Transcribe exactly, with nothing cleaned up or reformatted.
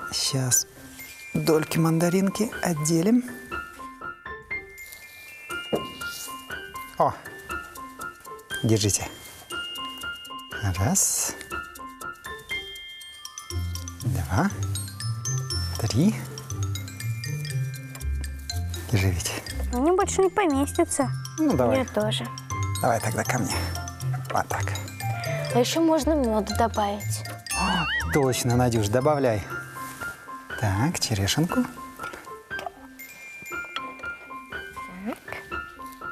Сейчас дольки мандаринки отделим. О, держите. Раз, два, три. Держи, Витя. Мне больше не поместится. Ну, давай. Мне тоже. Давай тогда ко мне. Вот так. А еще можно меда добавить. О, точно, Надюш, добавляй. Так, черешенку.